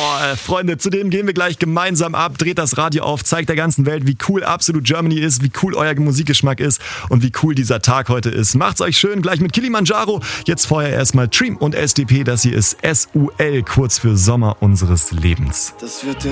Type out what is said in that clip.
Freunde, zu dem gehen wir gleich gemeinsam ab. Dreht das Radio auf, zeigt der ganzen Welt, wie cool Absolute Germany ist, wie cool euer Musikgeschmack ist und wie cool dieser Tag heute ist. Macht's euch schön, gleich mit Kilimanjaro. Jetzt vorher erstmal Dream und SDP. Das hier ist SUL, kurz für Sommer unseres Lebens. Das wird